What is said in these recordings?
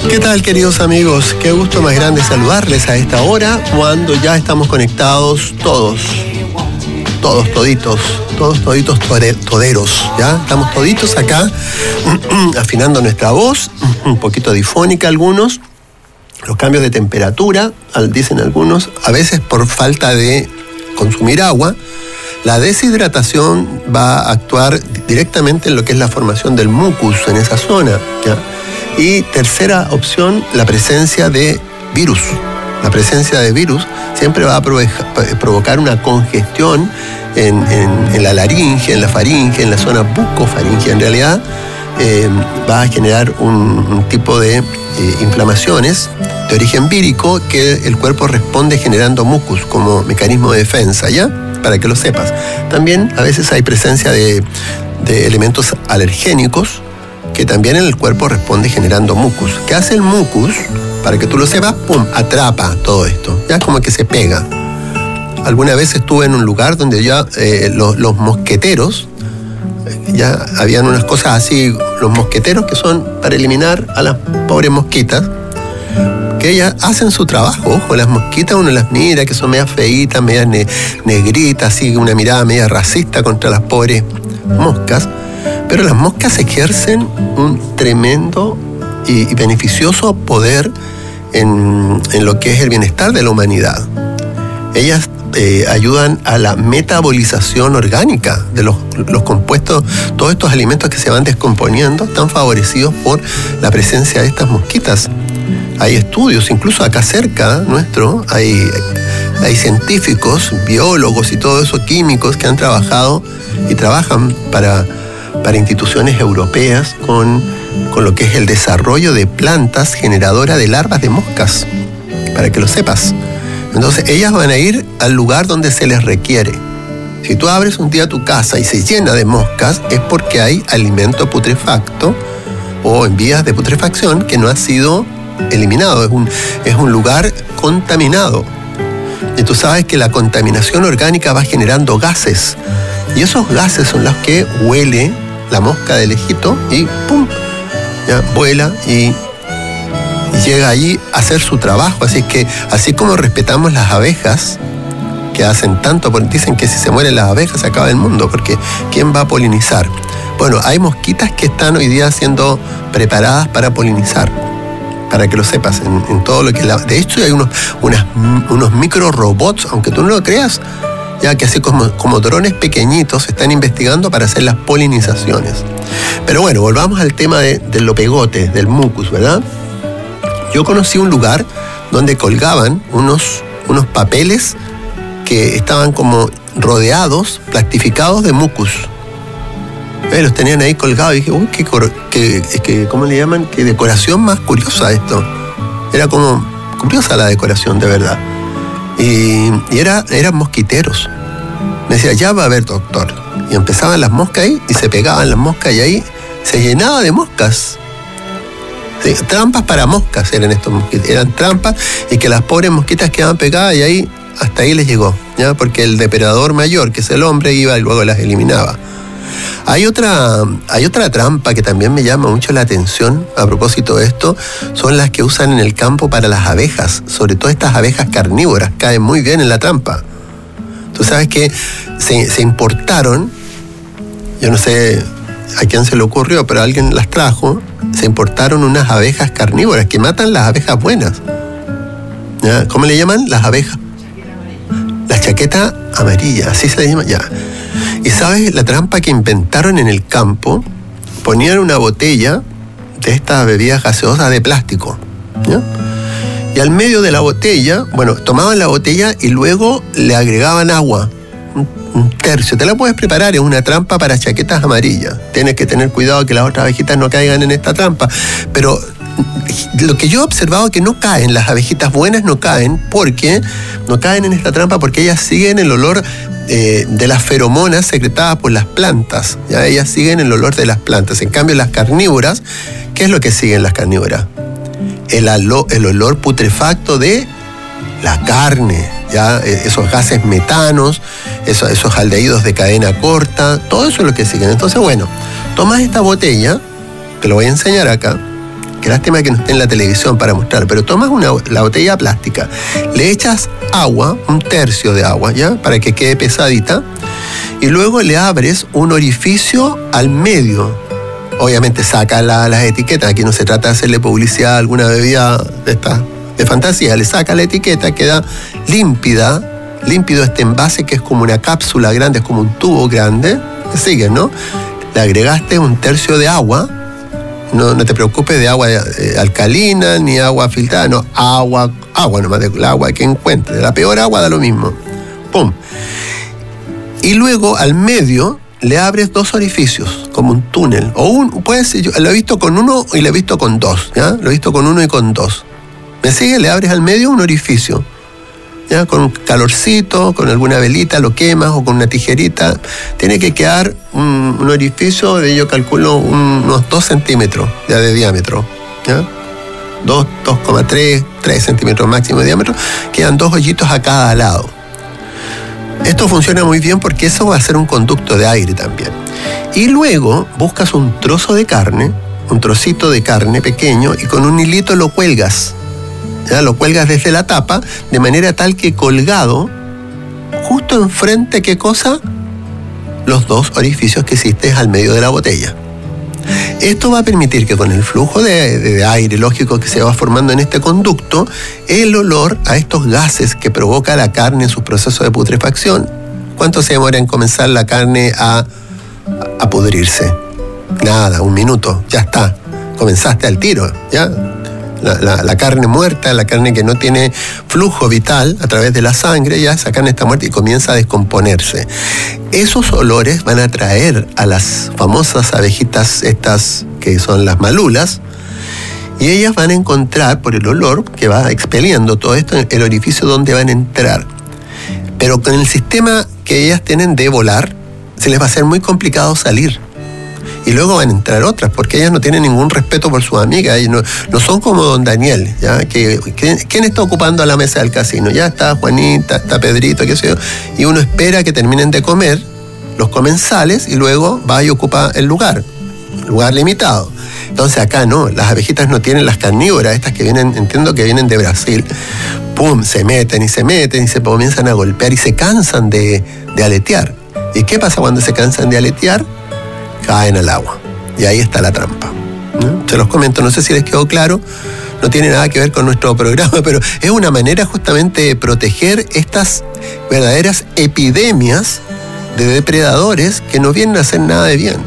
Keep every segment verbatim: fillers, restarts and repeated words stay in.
¿Qué tal, queridos amigos? Qué gusto más grande saludarles a esta hora cuando ya estamos conectados todos, todos toditos, todos toditos toderos, ¿ya? Estamos toditos acá afinando nuestra voz, un poquito difónica algunos, los cambios de temperatura, dicen algunos, a veces por falta de consumir agua. La deshidratación va a actuar directamente en lo que es la formación del mucus en esa zona, ¿ya? Y tercera opción, la presencia de virus. La presencia de virus siempre va a provocar una congestión en, en, en la laringe, en la faringe, en la zona bucofaringe. En realidad eh, va a generar un, un tipo de eh, inflamaciones de origen vírico que el cuerpo responde generando mucus como mecanismo de defensa, ¿ya? Para que lo sepas. También a veces hay presencia de, de elementos alergénicos que también en el cuerpo responde generando mucus. ¿Qué hace el mucus? Para que tú lo sepas, pum, atrapa todo esto. Ya como que se pega. Alguna vez estuve en un lugar donde ya eh, los, los mosqueteros, ya habían unas cosas así, los mosqueteros que son para eliminar a las pobres mosquitas, que ellas hacen su trabajo. Ojo, las mosquitas uno las mira, que son medias feitas, medias ne- negritas, así, una mirada media racista contra las pobres moscas. Pero las moscas ejercen un tremendo y, y beneficioso poder en, en lo que es el bienestar de la humanidad. Ellas eh, ayudan a la metabolización orgánica de los, los compuestos. Todos estos alimentos que se van descomponiendo están favorecidos por la presencia de estas mosquitas. Hay estudios, incluso acá cerca nuestro, hay, hay científicos, biólogos y todo eso, químicos que han trabajado y trabajan para... para instituciones europeas con, con lo que es el desarrollo de plantas generadoras de larvas de moscas, para que lo sepas. Entonces ellas van a ir al lugar donde se les requiere. Si tú abres un día tu casa y se llena de moscas, es porque hay alimento putrefacto o en vías de putrefacción que no ha sido eliminado, es un, es un lugar contaminado. Y tú sabes que la contaminación orgánica va generando gases, y esos gases son los que huele la mosca de lejito y ¡pum! Ya vuela y, y llega allí a hacer su trabajo. Así que, así como respetamos las abejas, que hacen tanto, porque dicen que si se mueren las abejas se acaba el mundo, porque ¿quién va a polinizar? Bueno, hay mosquitas que están hoy día siendo preparadas para polinizar, para que lo sepas, en, en todo lo que... La, de hecho, hay unos, unas, unos micro robots, aunque tú no lo creas, ya que así como, como drones pequeñitos se están investigando para hacer las polinizaciones. Pero bueno, volvamos al tema de, de lo pegote, del mucus, ¿verdad? Yo conocí un lugar donde colgaban unos, unos papeles que estaban como rodeados, plastificados de mucus. Eh, los tenían ahí colgados y dije, uy, qué, qué, qué, ¿cómo le llaman? Qué decoración más curiosa esto. Era como curiosa la decoración, de verdad. Y, y era, eran mosquiteros. Me decía, ya va a haber, doctor. Y empezaban las moscas ahí y se pegaban las moscas y ahí se llenaba de moscas. Sí, trampas para moscas eran estos mosquitos. Eran trampas y que las pobres mosquitas quedaban pegadas y ahí hasta ahí les llegó, ¿ya? Porque el depredador mayor, que es el hombre, iba y luego las eliminaba. Hay otra, hay otra trampa que también me llama mucho la atención a propósito de esto, son las que usan en el campo para las abejas, sobre todo estas abejas carnívoras, caen muy bien en la trampa. Tú sabes que se, se importaron, yo no sé a quién se le ocurrió, pero alguien las trajo, se importaron unas abejas carnívoras que matan las abejas buenas. ¿Ya? ¿Cómo le llaman? Las abejas. La chaqueta amarilla, así se le llama, ya. Y sabes, la trampa que inventaron en el campo, ponían una botella de estas bebidas gaseosas de plástico, ¿ya? Y al medio de la botella, bueno, tomaban la botella y luego le agregaban agua, un, un tercio. Te la puedes preparar, es una trampa para chaquetas amarillas. Tienes que tener cuidado que las otras abejitas no caigan en esta trampa. Pero lo que yo he observado es que no caen, las abejitas buenas no caen, porque no caen en esta trampa porque ellas siguen el olor eh, de las feromonas secretadas por las plantas. ¿Ya? Ellas siguen el olor de las plantas. En cambio, las carnívoras, ¿qué es lo que siguen las carnívoras? El, alo, el olor putrefacto de la carne, ¿ya? Esos gases metanos, esos, esos aldehídos de cadena corta, todo eso es lo que siguen. Entonces, bueno, tomas esta botella, te lo voy a enseñar acá, qué lástima que no esté en la televisión para mostrar, pero tomas una, la botella plástica, le echas agua, un tercio de agua, ¿ya? Para que quede pesadita, y luego le abres un orificio al medio. Obviamente saca la, las etiquetas, aquí no se trata de hacerle publicidad a alguna bebida de esta, de fantasía, le saca la etiqueta, queda límpida, límpido este envase que es como una cápsula grande, es como un tubo grande, sigue, ¿no? Le agregaste un tercio de agua, no, no te preocupes de agua eh, alcalina ni agua filtrada, no, agua, agua nomás, del agua que encuentres, la peor agua da lo mismo, pum. Y luego al medio le abres dos orificios, como un túnel, o un, puedes, yo lo he visto con uno y lo he visto con dos, ¿ya? Lo he visto con uno y con dos. ¿Me sigue? Le abres al medio un orificio, ¿ya? Con un calorcito, con alguna velita, lo quemas o con una tijerita. Tiene que quedar un, un orificio de, yo calculo, un, unos dos centímetros ya de diámetro, ¿ya? dos coma tres, tres centímetros máximo de diámetro. Quedan dos hoyitos a cada lado. Esto funciona muy bien porque eso va a ser un conducto de aire también. Y luego buscas un trozo de carne, un trocito de carne pequeño, y con un hilito lo cuelgas. ¿Ya? Lo cuelgas desde la tapa, de manera tal que colgado, justo enfrente, ¿qué cosa? Los dos orificios que hiciste al medio de la botella. Esto va a permitir que con el flujo de, de, de aire lógico que se va formando en este conducto, el olor a estos gases que provoca la carne en sus procesos de putrefacción. ¿Cuánto se demora en comenzar la carne a, a pudrirse? Nada, un minuto, ya está. Comenzaste al tiro, ¿ya? La, la, la carne muerta, la carne que no tiene flujo vital a través de la sangre, ya esa carne está muerta y comienza a descomponerse. Esos olores van a atraer a las famosas abejitas estas que son las malulas, y ellas van a encontrar por el olor que va expeliendo todo esto el orificio donde van a entrar. Pero con el sistema que ellas tienen de volar, se les va a hacer muy complicado salir. Y luego van a entrar otras, porque ellas no tienen ningún respeto por sus amigas, ellas no, no son como don Daniel, ¿ya? Que, que, ¿quién está ocupando la mesa del casino? Ya está Juanita, está Pedrito, qué sé yo, y uno espera que terminen de comer los comensales y luego va y ocupa el lugar, lugar limitado. Entonces acá no, las abejitas no tienen las carnívoras, estas que vienen, entiendo que vienen de Brasil, pum, se meten y se meten y se comienzan a golpear y se cansan de, de aletear. ¿Y qué pasa cuando se cansan de aletear? Caen al agua. Y ahí está la trampa, ¿no? Se los comento, no sé si les quedó claro, no tiene nada que ver con nuestro programa, pero es una manera justamente de proteger estas verdaderas epidemias de depredadores que no vienen a hacer nada de bien.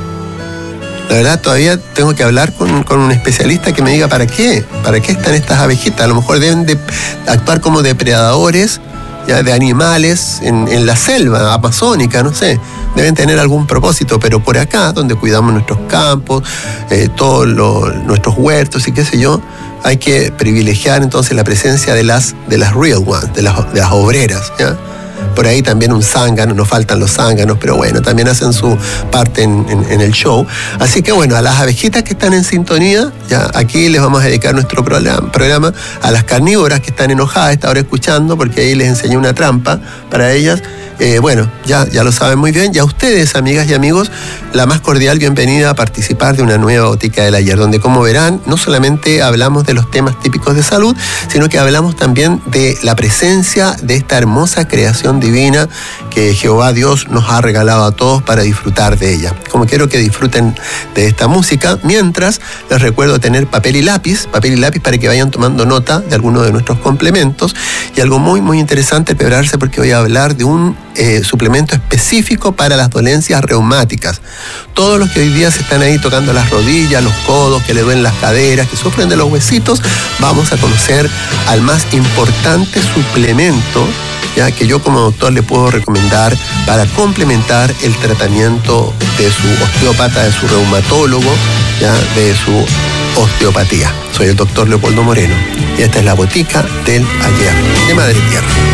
La verdad, todavía tengo que hablar con, con un especialista que me diga para qué, para qué están estas abejitas. A lo mejor deben de actuar como depredadores, ya, de animales en, en la selva amazónica, no sé, deben tener algún propósito, pero por acá, donde cuidamos nuestros campos, eh, todos lo, nuestros huertos y qué sé yo, hay que privilegiar entonces la presencia de las, de las real ones, de las, de las obreras, ¿ya? Por ahí también un zángano, nos faltan los zánganos, pero bueno, también hacen su parte en, en, en el show. Así que bueno, a las abejitas que están en sintonía, ya aquí les vamos a dedicar nuestro programa, programa a las carnívoras que están enojadas, esta hora escuchando, porque ahí les enseñé una trampa para ellas. Eh, bueno, ya, ya lo saben muy bien. Y a ustedes, amigas y amigos, la más cordial bienvenida a participar de una nueva Botica del Ayer, donde, como verán, no solamente hablamos de los temas típicos de salud, sino que hablamos también de la presencia de esta hermosa creación divina que Jehová Dios nos ha regalado a todos para disfrutar de ella. Como quiero que disfruten de esta música, mientras les recuerdo tener papel y lápiz, papel y lápiz para que vayan tomando nota de algunos de nuestros complementos. Y algo muy, muy interesante, prepararse, porque voy a hablar de un Eh, suplemento específico para las dolencias reumáticas. Todos los que hoy día se están ahí tocando las rodillas, los codos, que le duelen las caderas, que sufren de los huesitos, vamos a conocer al más importante suplemento, ya que yo como doctor le puedo recomendar para complementar el tratamiento de su osteópata, de su reumatólogo, ya, de su osteopatía. Soy el doctor Leopoldo Moreno y esta es la Botica del Ayer de Madre Tierra.